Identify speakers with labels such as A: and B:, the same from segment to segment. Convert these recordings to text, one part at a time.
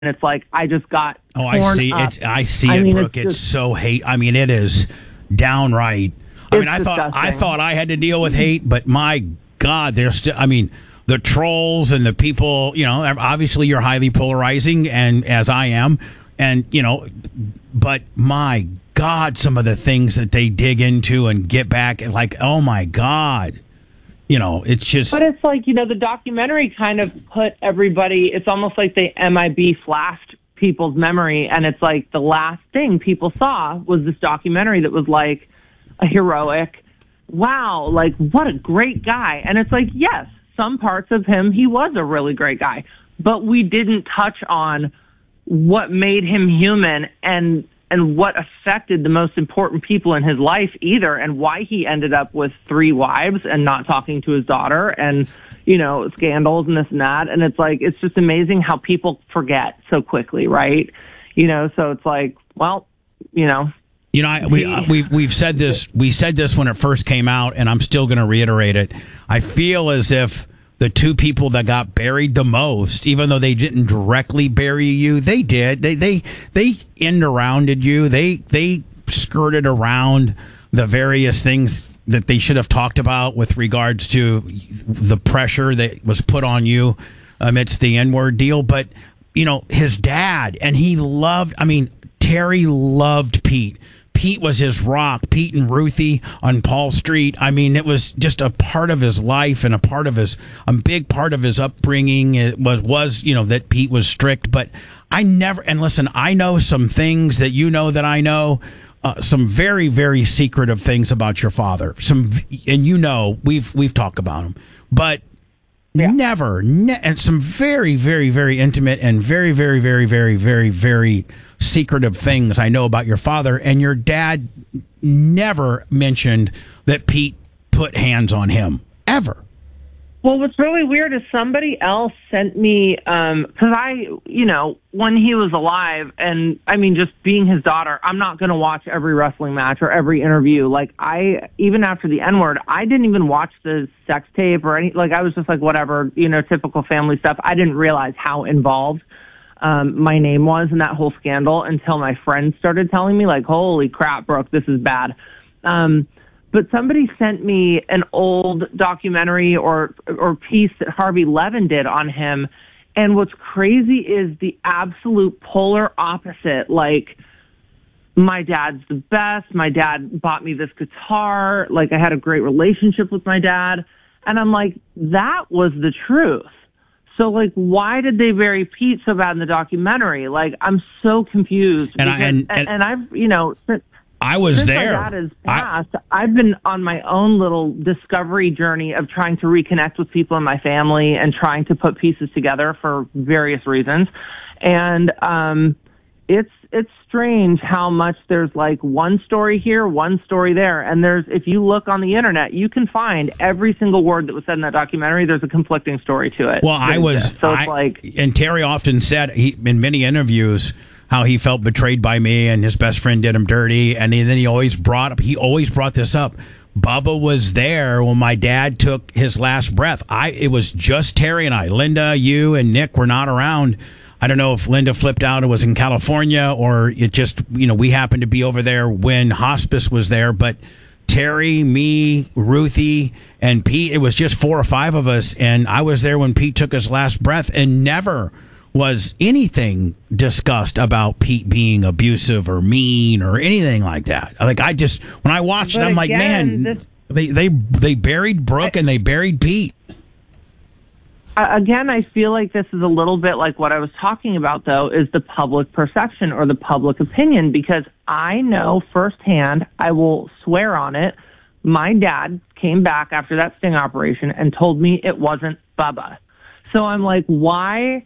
A: and it's like I just got
B: Oh, I
A: torn
B: see.
A: up.
B: I see it, Brooke. It's so hate. I mean, it is downright. I mean, I thought I had to deal with hate, but my God, there's still. I mean, the trolls and the people. You know, obviously you're highly polarizing, and as I am, and you know, but my God, some of the things that they dig into and get back, and like, oh my God. You know, it's just...
A: But it's like, you know, the documentary kind of put everybody... It's almost like they MIB flashed people's memory, and it's like the last thing people saw was this documentary that was like a heroic, wow, like, what a great guy. And it's like, yes, some parts of him, he was a really great guy. But we didn't touch on what made him human and what affected the most important people in his life either, and why he ended up with 3 wives and not talking to his daughter, and, you know, scandals and this and that. And it's like, it's just amazing how people forget so quickly, right? You know, so it's like, well, you know.
B: You know, we've said this. We said this when it first came out, and I'm still going to reiterate it. I feel as if the 2 people that got buried the most, even though they didn't directly bury you, they did. They end arounded you. They skirted around the various things that they should have talked about with regards to the pressure that was put on you amidst the N-word deal. But, you know, his dad, and he loved, I mean, Terry loved Pete. Pete was his rock. Pete and Ruthie on Paul Street. I mean, it was just a part of his life and a big part of his upbringing. It was, you know, that Pete was strict, but I never, and listen, I know some things that you know that I know, some very, very secretive things about your father. And you know, we've talked about them, but never, and some very, very, very intimate and very, very, very, very, very, very secretive things I know about your father, and your dad never mentioned that Pete put hands on him, ever.
A: Well, what's really weird is somebody else sent me, because I, you know, when he was alive, and I mean, just being his daughter, I'm not going to watch every wrestling match or every interview. Like, even after the N-word, I didn't even watch the sex tape or any, like, I was just like, whatever, you know, typical family stuff. I didn't realize how involved my name was in that whole scandal until my friends started telling me, like, holy crap, Brooke, this is bad. But somebody sent me an old documentary or piece that Harvey Levin did on him. And what's crazy is the absolute polar opposite. Like, my dad's the best. My dad bought me this guitar. Like, I had a great relationship with my dad. And I'm like, that was the truth. So, like, why did they bury Pete so bad in the documentary? Like, I'm so confused. And I've, you know,
B: I was
A: since
B: there.
A: My dad has passed, I've been on my own little discovery journey of trying to reconnect with people in my family and trying to put pieces together for various reasons. And it's strange how much there's like one story here, one story there. And if you look on the internet, you can find every single word that was said in that documentary. There's a conflicting story to it.
B: Well, and Terry often said in many interviews how he felt betrayed by me and his best friend did him dirty. And then he always brought this up. Bubba was there when my dad took his last breath. It was just Terry and I. Linda, you, and Nick were not around. I don't know if Linda flipped out and was in California, or it just, you know, we happened to be over there when hospice was there. But Terry, me, Ruthie, and Pete, it was just 4 or 5 of us. And I was there when Pete took his last breath, and never was anything discussed about Pete being abusive or mean or anything like that. Like, when I watched it, I'm like, man, they buried Brooke and they buried Pete.
A: Again, I feel like this is a little bit like what I was talking about, though, is the public perception or the public opinion, because I know firsthand, I will swear on it, my dad came back after that sting operation and told me it wasn't Bubba. So I'm like, why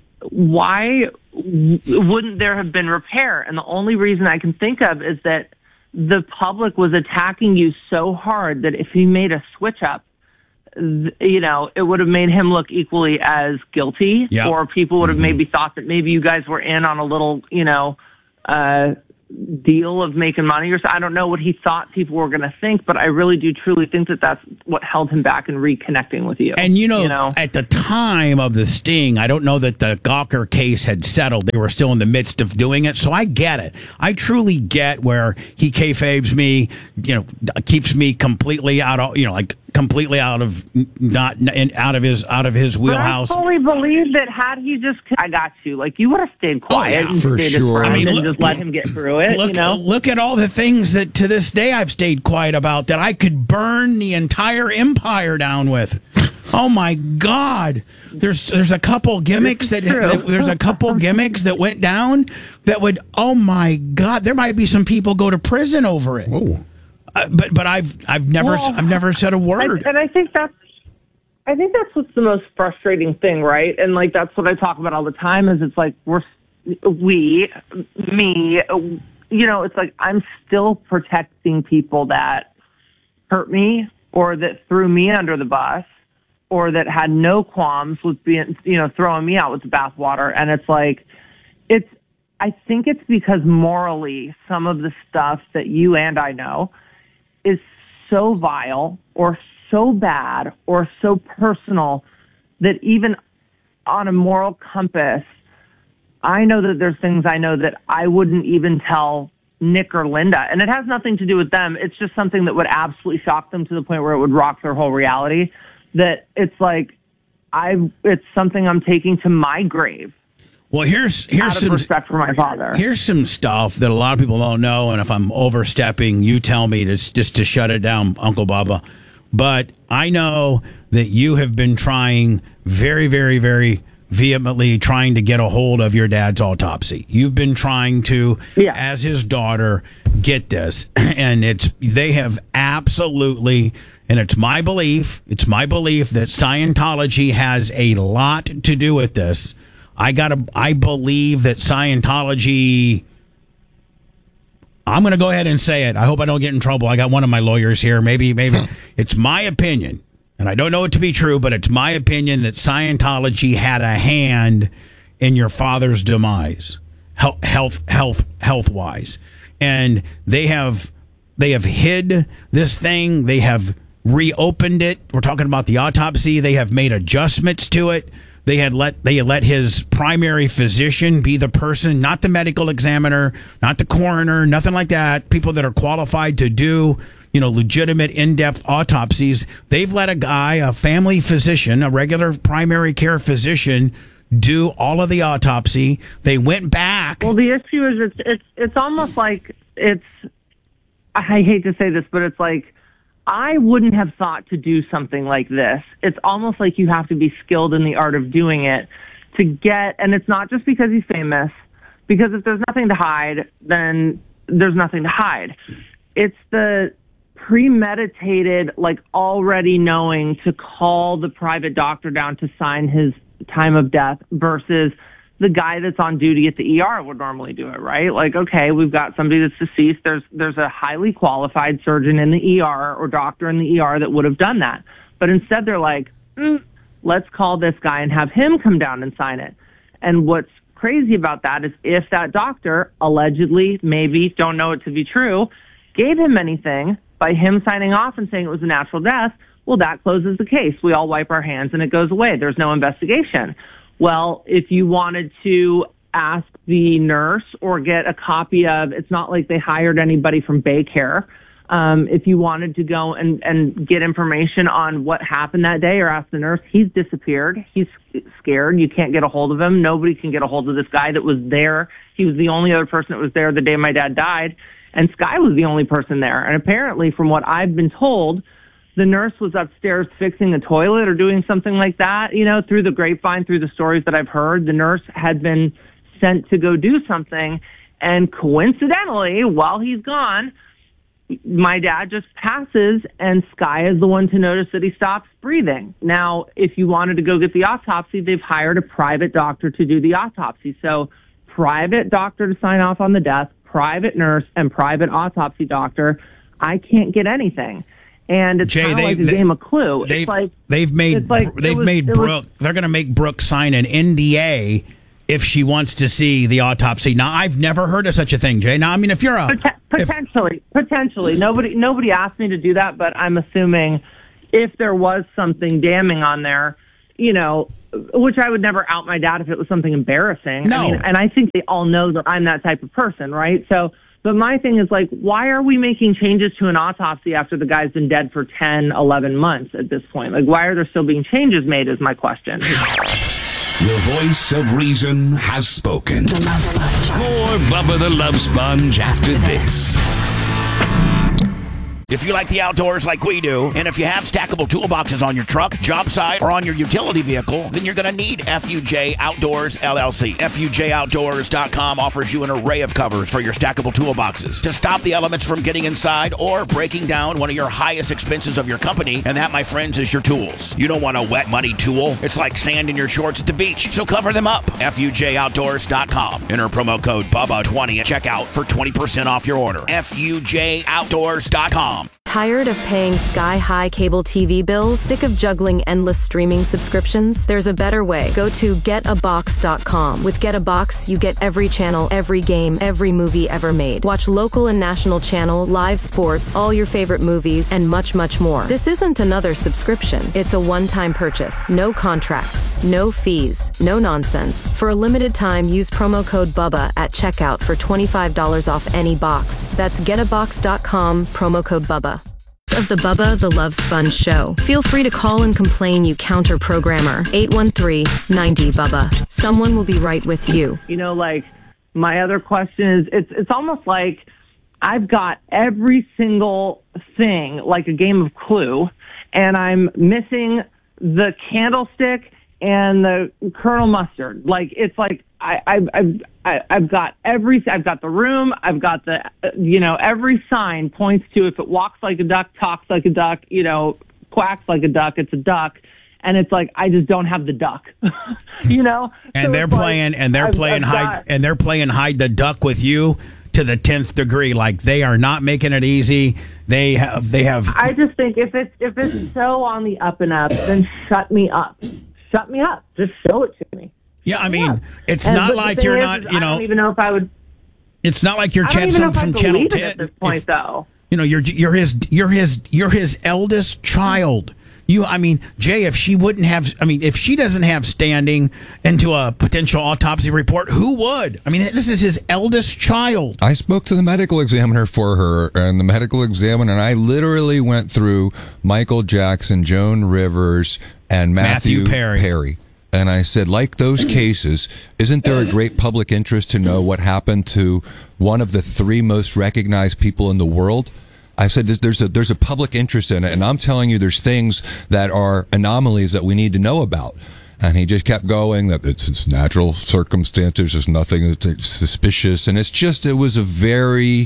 A: wouldn't there have been repair? And the only reason I can think of is that the public was attacking you so hard that if he made a switch up, you know, it would have made him look equally as guilty, or people would have maybe thought that maybe you guys were in on a little, you know, deal of making money, or so. I don't know what he thought people were going to think, but I really do truly think that that's what held him back in reconnecting with you.
B: And, at the time of the sting, I don't know that the Gawker case had settled. They were still in the midst of doing it. So I get it. I truly get where he kayfabes me, keeps me completely out of, completely out of out of his wheelhouse.
A: But I fully believe that had he just, I got you. Like, you would have stayed quiet and
C: for
A: stayed
C: sure.
A: his friend and just let him get through it.
B: Look at all the things that to this day I've stayed quiet about that I could burn the entire empire down with. Oh my God! There's a couple gimmicks there's a couple gimmicks that went down that would. Oh my God! There might be some people go to prison over it.
C: Whoa.
B: But I've never said a word.
A: I think that's what's the most frustrating thing, right? And like that's what I talk about all the time. Is it's like it's like I'm still protecting people that hurt me or that threw me under the bus or that had no qualms with being, throwing me out with the bathwater. And it's like, I think it's because morally some of the stuff that you and I know is so vile or so bad or so personal that even on a moral compass, I know that there's things I know that I wouldn't even tell Nick or Linda. And it has nothing to do with them. It's just something that would absolutely shock them to the point where it would rock their whole reality. That it's like, it's something I'm taking to my grave.
B: Well, here's
A: out of
B: some
A: respect for my father.
B: Here's some stuff that a lot of people don't know, and if I'm overstepping, you tell me just to shut it down, Uncle Bubba. But I know that you have been trying very, very, very vehemently trying to get a hold of your dad's autopsy. You've been trying to, as his daughter, get this, and they have absolutely. And it's my belief that Scientology has a lot to do with this. I believe that Scientology, I'm going to go ahead and say it. I hope I don't get in trouble. I got one of my lawyers here. Maybe it's my opinion, and I don't know it to be true, but it's my opinion that Scientology had a hand in your father's demise, health wise. And they have hid this thing. They have reopened it. We're talking about the autopsy. They have made adjustments to it. They had let his primary physician be the person, not the medical examiner, not the coroner, nothing like that. People that are qualified to do, legitimate in-depth autopsies. They've let a family physician, a regular primary care physician, do all of the autopsy. They went back.
A: Well, the issue is it's almost like I hate to say this, but it's like, I wouldn't have thought to do something like this. It's almost like you have to be skilled in the art of doing it to get, and it's not just because he's famous, because if there's nothing to hide, then there's nothing to hide. It's the premeditated, like already knowing to call the private doctor down to sign his time of death versus the guy that's on duty at the ER would normally do it, right? Like, okay, we've got somebody that's deceased. There's a highly qualified surgeon in the ER or doctor in the ER that would have done that. But instead they're like, let's call this guy and have him come down and sign it. And what's crazy about that is if that doctor allegedly, maybe, don't know it to be true, gave him anything by him signing off and saying it was a natural death, well, that closes the case. We all wipe our hands and it goes away. There's no investigation. Well, if you wanted to ask the nurse or get a copy of, it's not like they hired anybody from Baycare. If you wanted to go and get information on what happened that day or ask the nurse, he's disappeared. He's scared. You can't get a hold of him. Nobody can get a hold of this guy that was there. He was the only other person that was there the day my dad died. And Sky was the only person there. And apparently, from what I've been told, the nurse was upstairs fixing a toilet or doing something like that. Through the grapevine, through the stories that I've heard, the nurse had been sent to go do something. And coincidentally, while he's gone, my dad just passes and Sky is the one to notice that he stops breathing. Now, if you wanted to go get the autopsy, they've hired a private doctor to do the autopsy. So private doctor to sign off on the death, private nurse, and private autopsy doctor. I can't get anything. And it's kind of like a game of Clue.
B: They're going to make Brooke sign an NDA if she wants to see the autopsy. Now, I've never heard of such a thing, Jay. Now, I mean, if you're
A: potentially, nobody asked me to do that, but I'm assuming if there was something damning on there, which I would never out my dad if it was something embarrassing.
B: No.
A: I mean, and I think they all know that I'm that type of person, right? So, but my thing is like, why are we making changes to an autopsy after the guy's been dead for 10, 11 months at this point? Like, why are there still being changes made is my question.
C: The voice of reason has spoken.
D: The Love Sponge.
C: More Bubba the Love Sponge after this.
E: If you like the outdoors like we do, and if you have stackable toolboxes on your truck, job site, or on your utility vehicle, then you're going to need FUJ Outdoors LLC. FUJOutdoors.com offers you an array of covers for your stackable toolboxes to stop the elements from getting inside or breaking down one of your highest expenses of your company, and that, my friends, is your tools. You don't want a wet, muddy tool. It's like sand in your shorts at the beach, so cover them up. FUJOutdoors.com. Enter promo code BUBBA20 at checkout for 20% off your order. FUJOutdoors.com.
F: Tired of paying sky-high cable TV bills? Sick of juggling endless streaming subscriptions? There's a better way. Go to getabox.com. With Get a Box, you get every channel, every game, every movie ever made. Watch local and national channels, live sports, all your favorite movies, and much, much more. This isn't another subscription. It's a one-time purchase. No contracts, no fees, no nonsense. For a limited time, use promo code BUBBA at checkout for $25 off any box. That's getabox.com, promo code BUBBA. Of the Bubba the Love Sponge Show. Feel free to call and complain, you counter programmer. 813-90-BUBBA. Someone will be right with you.
A: Like my other question is, it's almost like I've got every single thing, like a game of Clue, and I'm missing the candlestick and the Colonel Mustard. Like, it's like I've got I've got the room, I've got the, every sign points to if it walks like a duck, talks like a duck, quacks like a duck, it's a duck. And it's like, I just don't have the duck, And
B: so they're playing hide the duck with you to the 10th degree. Like, they are not making it easy. They have.
A: I just think if it's so on the up and up, then shut me up. Shut me up. Just show it to me.
B: Yeah, I mean, it's not like you're not,
A: I don't even know if I would.
B: It's not like you're
A: Chad from
B: Channel 10
A: at this point, though.
B: You're his eldest child. Jay, if she doesn't have standing into a potential autopsy report, who would? This is his eldest child.
G: I spoke to the medical examiner for her, and the medical examiner and I literally went through Michael Jackson, Joan Rivers, and Matthew Perry. And I said, like those cases, isn't there a great public interest to know what happened to one of the three most recognized people in the world? I said, there's a public interest in it, and I'm telling you there's things that are anomalies that we need to know about. And he just kept going that it's natural circumstances, there's nothing that's suspicious. And it was a very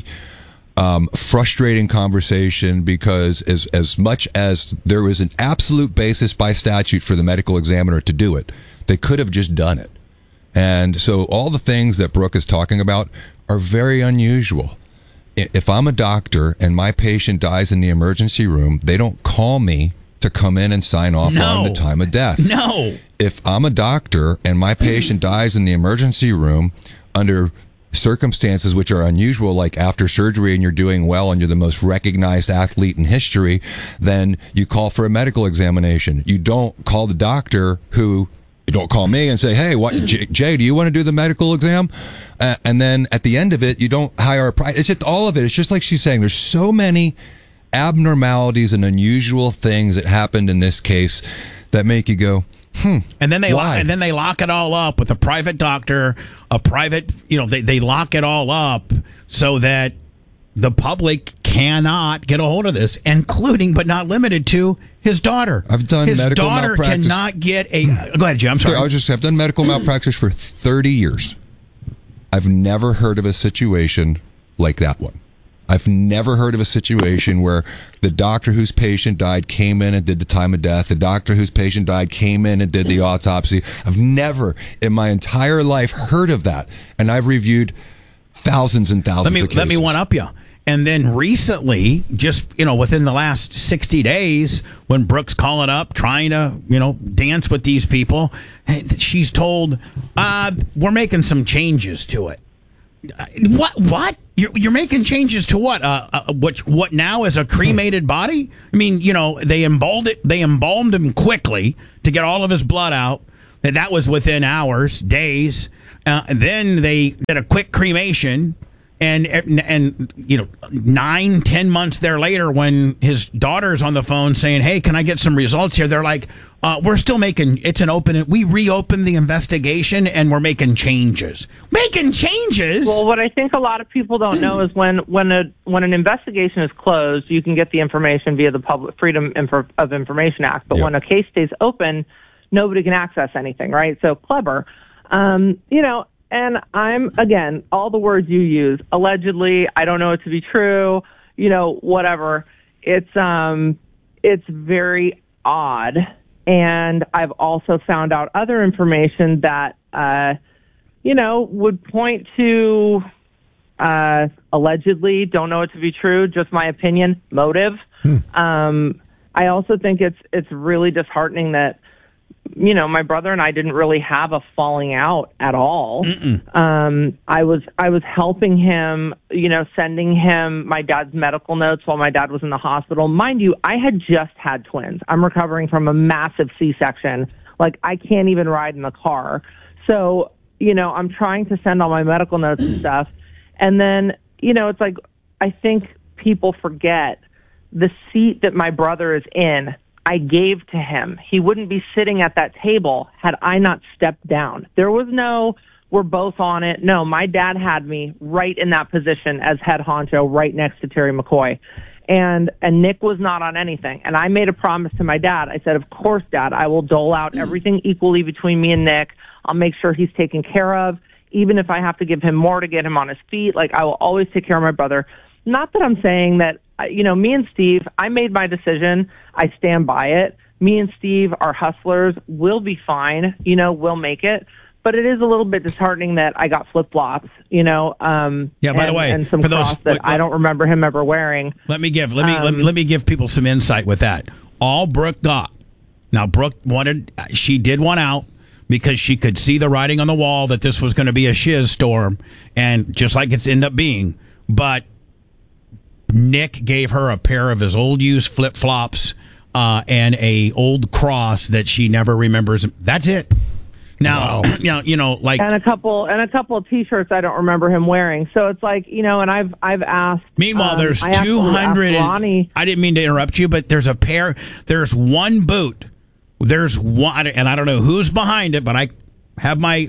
G: frustrating conversation, because as much as there was an absolute basis by statute for the medical examiner to do it, they could have just done it. And so all the things that Brooke is talking about are very unusual. If I'm a doctor and my patient dies in the emergency room, they don't call me to come in and sign off on the time of death.
B: No.
G: If I'm a doctor and my patient dies in the emergency room under circumstances which are unusual, like after surgery and you're doing well and you're the most recognized athlete in history, then you call for a medical examination. You don't call the doctor you don't call me and say, hey, Jay, do you want to do the medical exam? And then at the end of it, you don't hire it's just all of it. It's just like she's saying, there's so many abnormalities and unusual things that happened in this case that make you go, And then they lock it all up with a private doctor, they lock it all up so that the public cannot get a hold of this, including but not limited to his daughter. I've done medical malpractice. His daughter
B: cannot get a. Go ahead, Jim. I'm sorry.
G: I've done medical malpractice for 30 years. I've never heard of a situation like that one. I've never heard of a situation where the doctor whose patient died came in and did the time of death. The doctor whose patient died came in and did the autopsy. I've never in my entire life heard of that. And I've reviewed thousands and thousands of cases.
B: Let me one up you. And then recently, just, within the last 60 days, when Brooke's calling up, trying to, dance with these people, she's told, we're making some changes to it. What? You're making changes to what? What now is a cremated body? I mean, they embalmed him quickly to get all of his blood out. That was within hours, days. Then they did a quick cremation. And 9-10 months there later, when his daughter's on the phone saying, "Hey, can I get some results here?" They're like, "We're still we reopened the investigation and we're making changes." Making changes?
A: Well, what I think a lot of people don't know is when an investigation is closed, you can get the information via the Public Freedom of Information Act. But when a case stays open, nobody can access anything, right? So clever, And I'm, again, all the words you use, allegedly, I don't know it to be true, whatever. It's very odd. And I've also found out other information that, would point to, allegedly, don't know it to be true, just my opinion, motive. I also think it's really disheartening that, my brother and I didn't really have a falling out at all. I was helping him, sending him my dad's medical notes while my dad was in the hospital. Mind you, I had just had twins. I'm recovering from a massive C-section. Like, I can't even ride in the car. So, I'm trying to send all my medical notes and stuff. And then, it's like, I think people forget the seat that my brother is in, I gave to him. He wouldn't be sitting at that table had I not stepped down. There was no, we're both on it. No, my dad had me right in that position as head honcho, right next to Terry McCoy. And Nick was not on anything. And I made a promise to my dad. I said, "Of course, Dad, I will dole out everything equally between me and Nick. I'll make sure he's taken care of, even if I have to give him more to get him on his feet. Like, I will always take care of my brother." Not that I'm saying that, me and Steve, I made my decision. I stand by it. Me and Steve are hustlers. We'll be fine. We'll make it. But it is a little bit disheartening that I got flip-flops, by
B: the way,
A: and some
B: for those,
A: cross that I don't remember him ever wearing.
B: Let me give people some insight with that. All Brooke got. Now, Brooke she did want out because she could see the writing on the wall that this was going to be a shiz storm, and just like it's ended up being. But Nick gave her a pair of his old used flip-flops and a old cross that she never remembers. That's it. Now,
G: wow.
B: Like,
A: and a couple of T-shirts I don't remember him wearing. So it's like, and I've asked.
B: Meanwhile, there's 200. I didn't mean to interrupt you, but there's a pair. There's one boot. There's one, and I don't know who's behind it, but I have my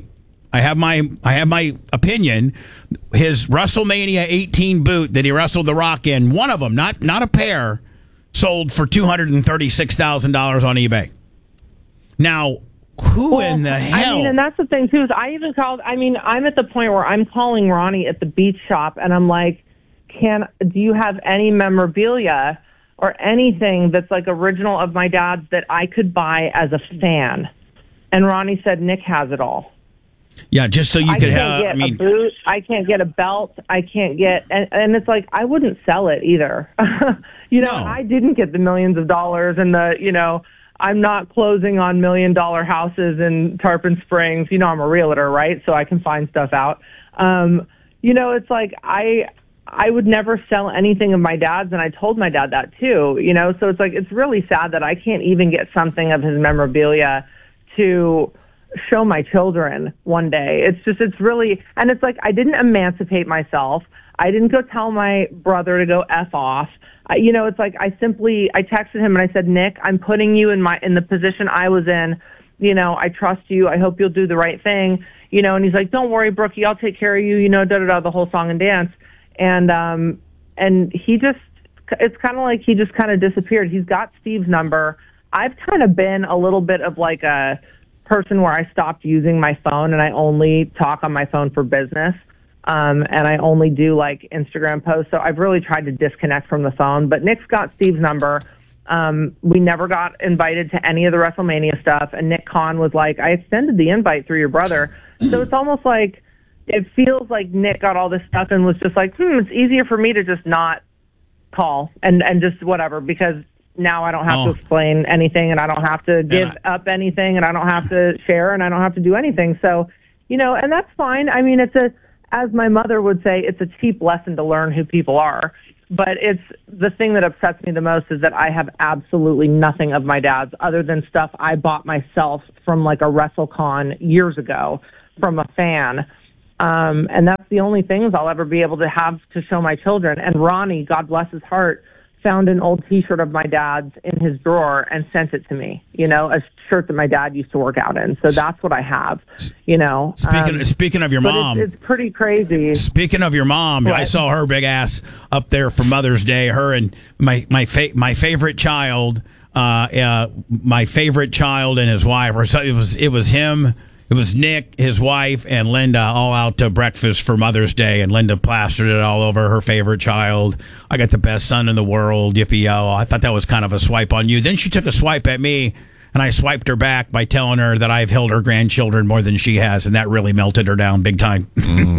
B: opinion. His WrestleMania 18 boot that he wrestled The Rock in, one of them, not a pair, sold for $236,000 on eBay. Now, who in the hell?
A: And that's the thing too, is I'm at the point where I'm calling Ronnie at the beach shop and I'm like, do you have any memorabilia or anything that's like original of my dad's that I could buy as a fan? And Ronnie said, Nick has it all.
B: Yeah, just so you could have.
A: I can't get a boot. I can't get a belt. I can't get, and it's like I wouldn't sell it either. No. I didn't get the millions of dollars, and I'm not closing on $1 million houses in Tarpon Springs. I'm a realtor, right? So I can find stuff out. It's like I would never sell anything of my dad's, and I told my dad that too. So it's like it's really sad that I can't even get something of his memorabilia to show my children one day. It's really, and it's like I didn't emancipate myself. I didn't go tell my brother to go F off. It's like I texted him and I said, Nick, I'm putting you in the position I was in. I trust you. I hope you'll do the right thing. And he's like, don't worry, Brookie, I'll take care of you. The whole song and dance. And he just, it's kind of like he just kind of disappeared. He's got Steve's number. I've kind of been a little bit of like a person where I stopped using my phone and I only talk on my phone for business. And I only do like Instagram posts. So I've really tried to disconnect from the phone, but Nick's got Steve's number. We never got invited to any of the WrestleMania stuff. And Nick Khan was like, I extended the invite through your brother. So it's almost like, it feels like Nick got all this stuff and was just like, it's easier for me to just not call and just whatever, because now I don't have to explain anything, and I don't have to give up anything, and I don't have to share, and I don't have to do anything. So, and that's fine. I mean, as my mother would say, it's a cheap lesson to learn who people are. But it's the thing that upsets me the most is that I have absolutely nothing of my dad's other than stuff I bought myself from like a WrestleCon years ago from a fan. And that's the only things I'll ever be able to have to show my children. And Ronnie, God bless his heart, found an old T-shirt of my dad's in his drawer and sent it to me, a shirt that my dad used to work out in. So that's what I have,
B: Speaking of your mom.
A: It's pretty crazy.
B: Speaking of your mom, I saw her big ass up there for Mother's Day. Her and my favorite child, my favorite child and his wife. It was him. It was Nick, his wife, and Linda all out to breakfast for Mother's Day, and Linda plastered it all over her favorite child. I got the best son in the world, yippee-yo. I thought that was kind of a swipe on you. Then she took a swipe at me, and I swiped her back by telling her that I've held her grandchildren more than she has, and that really melted her down big time.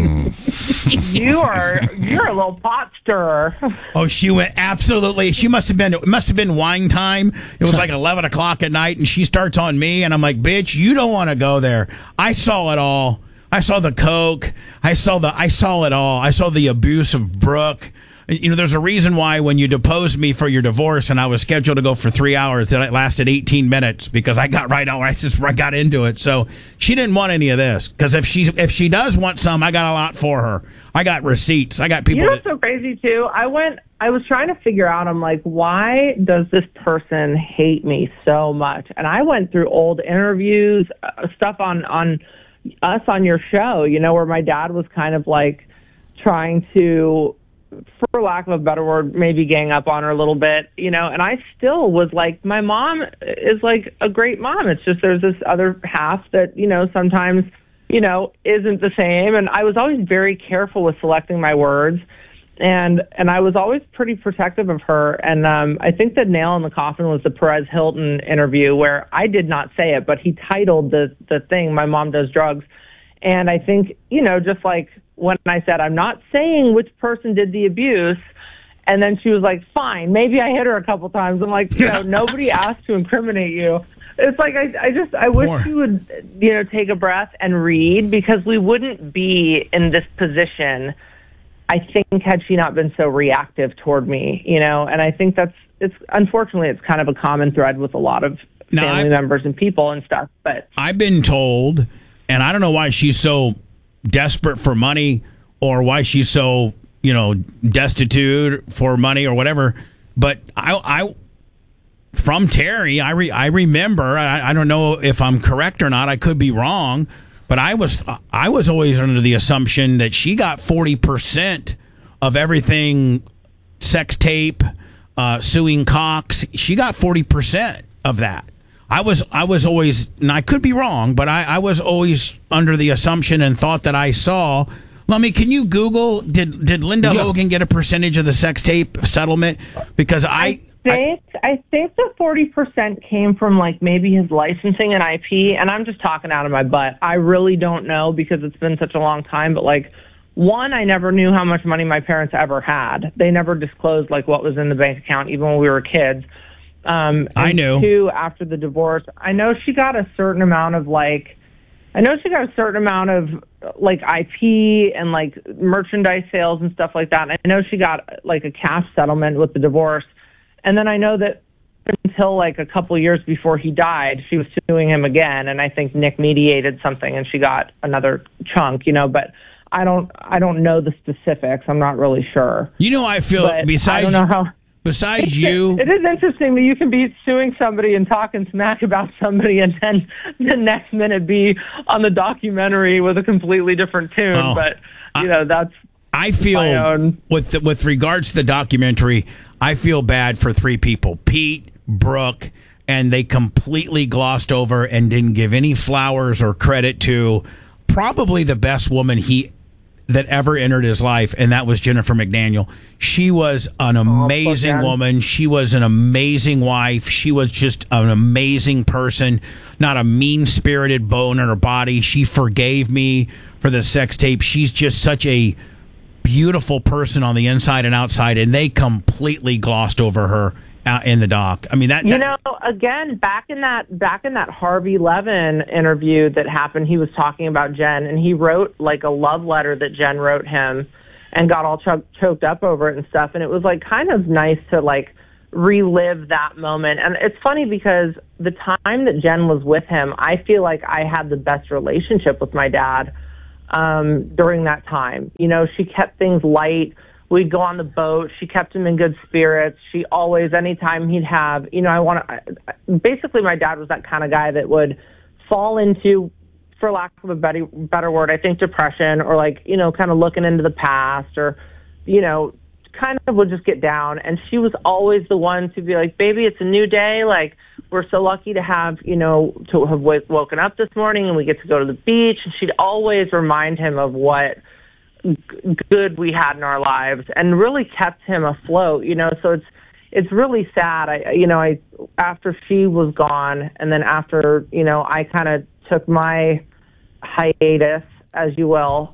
A: You're a little pot stirrer.
B: Oh, she went absolutely. It must have been wine time. It was like 11 o'clock at night, and she starts on me, and I'm like, bitch, you don't want to go there. I saw it all. I saw the coke. I saw it all. I saw the abuse of Brooke. There's a reason why when you deposed me for your divorce and I was scheduled to go for 3 hours, that it lasted 18 minutes because I got right out. I got into it. So she didn't want any of this, because if she does want some, I got a lot for her. I got receipts. I got people.
A: What's so crazy too? I was trying to figure out, I'm like, why does this person hate me so much? And I went through old interviews, stuff on us on your show, where my dad was kind of like trying to, for lack of a better word, maybe gang up on her a little bit, and I still was like, my mom is like a great mom. It's just there's this other half that, sometimes, isn't the same. And I was always very careful with selecting my words, and I was always pretty protective of her. And I think the nail in the coffin was the Perez Hilton interview, where I did not say it, but he titled the thing, "My Mom Does Drugs." And I think, just like when I said, I'm not saying which person did the abuse, and then she was like, fine, maybe I hit her a couple times. I'm like, nobody asked to incriminate you. It's like, I wish you would, take a breath and read, because we wouldn't be in this position, I think, had she not been so reactive toward me, and I think unfortunately, it's kind of a common thread with a lot of family members and people and stuff. But
B: I've been told, and I don't know why she's so desperate for money, or why she's so, destitute for money or whatever. But I from Terry, I remember, I don't know if I'm correct or not, I could be wrong, but I was always under the assumption that she got 40% of everything, sex tape, suing Cox. She got 40% of that. I was always, and I could be wrong, but I was always under the assumption and thought that I saw. Lummy, can you Google, did Linda Hogan get a percentage of the sex tape settlement? Because I think
A: the 40% came from like maybe his licensing and IP, and I'm just talking out of my butt. I really don't know, because it's been such a long time, but like, one, I never knew how much money my parents ever had. They never disclosed like what was in the bank account, even when we were kids.
B: I knew.
A: Two, after the divorce, I know she got a certain amount of IP and like merchandise sales and stuff like that. And I know she got like a cash settlement with the divorce. And then I know that until like a couple years before he died, she was suing him again. And I think Nick mediated something and she got another chunk, but I don't know the specifics. I'm not really sure.
B: I feel,
A: but I don't know how.
B: Besides you,
A: it is interesting that you can be suing somebody and talking smack about somebody, and then the next minute be on the documentary with a completely different tune.
B: Oh,
A: but that's.
B: I feel with regards to the documentary, I feel bad for three people: Pete, Brooke, and they completely glossed over and didn't give any flowers or credit to probably the best woman he that ever entered his life, and that was Jennifer McDaniel. She was an amazing woman. She was an amazing wife. She was just an amazing person, not a mean-spirited bone in her body. She forgave me for the sex tape. She's just such a beautiful person on the inside and outside, and they completely glossed over her in the doc. I mean,
A: again, back in that Harvey Levin interview that happened, he was talking about Jen, and he wrote like a love letter that Jen wrote him, and got all choked up over it and stuff. And it was like kind of nice to like relive that moment. And it's funny because the time that Jen was with him, I feel like I had the best relationship with my dad during that time. You know, she kept things light. We'd go on the boat. She kept him in good spirits. She always, anytime he'd have, you know, basically my dad was that kind of guy that would fall into, for lack of a better word, I think depression, or like, you know, kind of looking into the past, or, you know, kind of would just get down. And she was always the one to be like, baby, it's a new day. Like, we're so lucky to have, you know, to have woken up this morning and we get to go to the beach. And she'd always remind him of what good we had in our lives, and really kept him afloat, you know. So it's really sad. I after she was gone, and then after, you know, I kind of took my hiatus, as you will,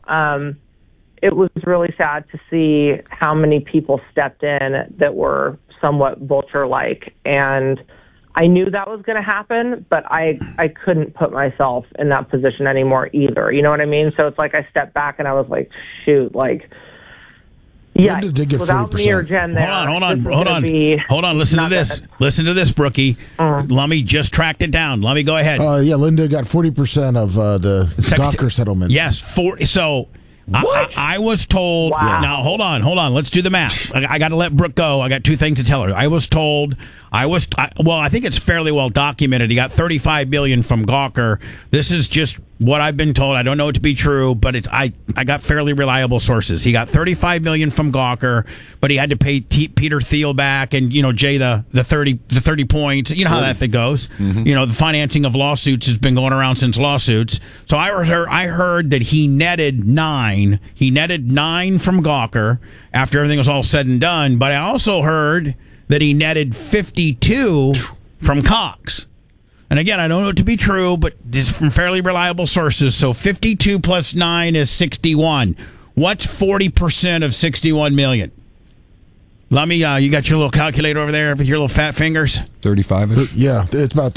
A: it was really sad to see how many people stepped in that were somewhat vulture-like. And I knew that was going to happen, but I couldn't put myself in that position anymore either. You know what I mean? So it's like I stepped back and I was like, shoot, like, yeah, without 40%. Me or Jen there.
B: Hold on. Listen to this. Good. Listen to this, Brookie. Lummy just tracked it down. Lummy, go ahead.
D: Yeah, Linda got 40% of the Gawker settlement.
B: Yes, 40. So
D: what?
B: I was told.
A: Wow.
B: Now, hold on. Let's do the math. I got to let Brooke go. I got two things to tell her. I was told. I think it's fairly well documented. He got $35 million from Gawker. This is just what I've been told. I don't know it to be true, but I got fairly reliable sources. He got $35 million from Gawker, but he had to pay Peter Thiel back, and, you know, Jay the 30 points. You know how that thing goes. Mm-hmm. You know, the financing of lawsuits has been going around since lawsuits. So I heard that he netted 9. He netted 9 from Gawker after everything was all said and done. But I also heard that he netted 52 from Cox. And again, I don't know it to be true, but just from fairly reliable sources. So 52 plus 9 is 61. What's 40% of 61 million? Lummy, you got your little calculator over there with your little fat fingers?
G: 35.
D: Yeah, it's about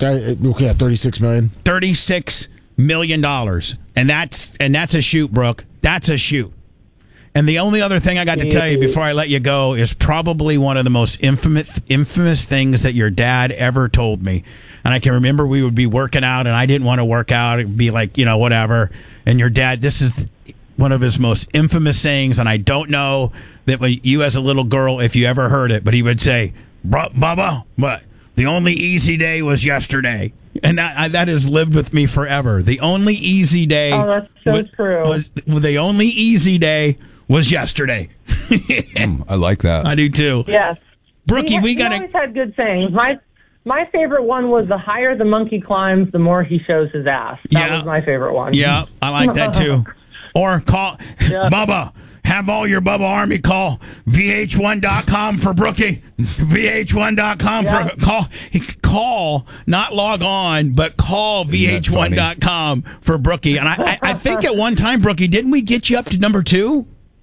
D: 36 million.
B: $36 million. And that's a shoot, Brooke. That's a shoot. And the only other thing I got to tell you before I let you go is probably one of the most infamous things that your dad ever told me. And I can remember we would be working out, and I didn't want to work out. It'd be like, you know, whatever. And your dad, this is one of his most infamous sayings, and I don't know that when you as a little girl, if you ever heard it, but he would say, Bubba, what? The only easy day was yesterday. And that has lived with me forever. The only easy day.
A: Oh, that's so true.
B: The only easy day was yesterday.
G: I like that.
B: I do too.
A: Yes.
B: Brookie,
A: he always had good sayings. My favorite one was, the higher the monkey climbs, the more he shows his ass. That was my favorite one.
B: Yeah, I like that too. Or call Bubba. Have all your Bubba Army call VH1.com for Brookie. VH1.com for call, not log on, but call VH1.com for Brookie. And I think at one time, Brookie, didn't we get you up to number 2?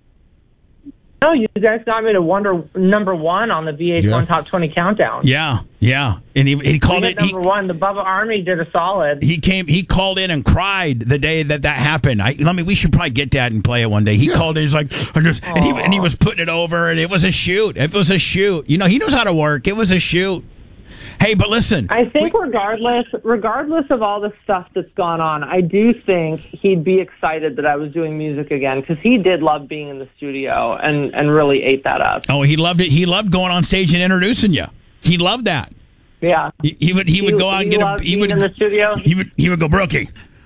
A: No, you guys got me to number 1 on the VH1 Top 20 Countdown.
B: Yeah. And he called it
A: number 1. The Bubba Army did a solid.
B: He called in and cried the day that happened. We should probably get that and play it one day. He called in, he's like, and he was putting it over, and it was a shoot. You know, he knows how to work. It was a shoot. Hey, but listen.
A: I think regardless of all the stuff that's gone on, I do think he'd be excited that I was doing music again, because he did love being in the studio and really ate that up.
B: Oh, he loved it. He loved going on stage and introducing you. He loved that.
A: Yeah.
B: He would go out and get in the studio. He would go, Brookie,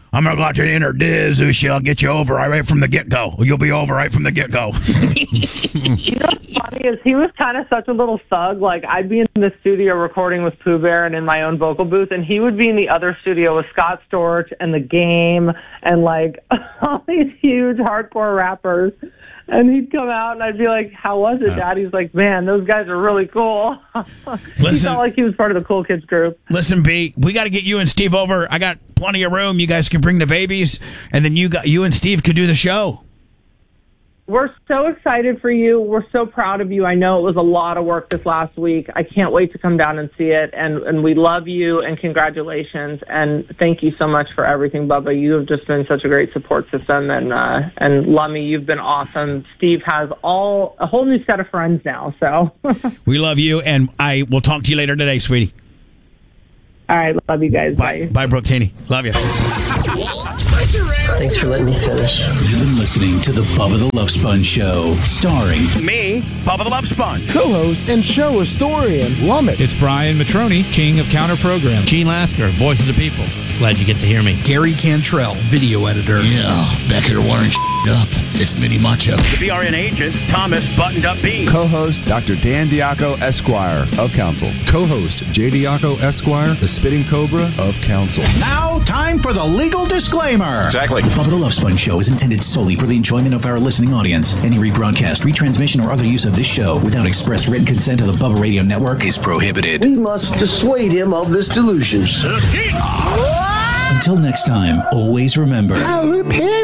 B: I'm going to go out to the inner Diz, Ushi. I'll get you over right from the get-go. You'll be over right from the get-go.
A: You know what's funny is he was kind of such a little thug. Like, I'd be in the studio recording with Pooh Bear and in my own vocal booth, and he would be in the other studio with Scott Storch and The Game and, like, all these huge hardcore rappers. And he'd come out, and I'd be like, how was it, Dad? He's like, man, those guys are really cool. He felt like he was part of the cool kids group.
B: Listen, B, we got to get you and Steve over. I got plenty of room. You guys can bring the babies, and then you and Steve could do the show.
A: We're so excited for you. We're so proud of you. I know it was a lot of work this last week. I can't wait to come down and see it. And we love you, and congratulations. And thank you so much for everything, Bubba. You have just been such a great support system. And Lummy, you've been awesome. Steve has a whole new set of friends now. So
B: we love you, and I will talk to you later today, sweetie.
A: All right. Love you guys.
B: Bye. Bye, Brooke Taney. Love you.
H: Thanks for letting me finish.
I: You've been listening to the Bubba the Love Sponge Show, starring
E: me, Bubba the Love Sponge,
D: co-host and show historian, Lummit.
J: It's Brian Matroni, king of counter program.
K: Gene Lasker, voice of the people. Glad you get to hear me.
L: Gary Cantrell, video editor.
M: Yeah, back here wiring up. It's Mini Macho.
E: The BRN agent, Thomas Buttoned Up B.
N: Co-host, Dr. Dan Diaco, Esquire, of Council.
O: Co-host, J. Diaco, Esquire, the Spitting Cobra of Council.
I: Now, time for the legal disclaimer.
N: Exactly.
I: The Bubba the Love Sponge Show is intended solely for the enjoyment of our listening audience. Any rebroadcast, retransmission, or other use of this show without express written consent of the Bubba Radio Network is prohibited.
H: We must dissuade him of this delusion.
I: Until next time, always remember...